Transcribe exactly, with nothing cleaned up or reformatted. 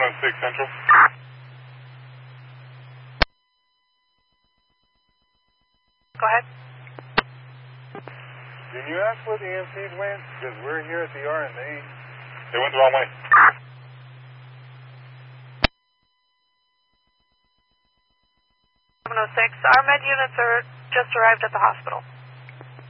seven oh six Central. Go ahead. Can you ask where the E M Cs went? Because we're here at the R and A. They went the wrong way. seven oh six. Our med units are just arrived at the hospital.